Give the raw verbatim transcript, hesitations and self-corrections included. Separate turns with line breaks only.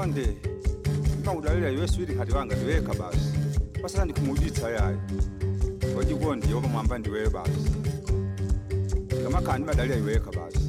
Chonde ngawudalela iwe sweetheart wanga ndiweka basi. Pasaka ndikumuditsa yayi. Wajikundi yoba mwamba ndiwe basi. Kama kani badalia iweka basi.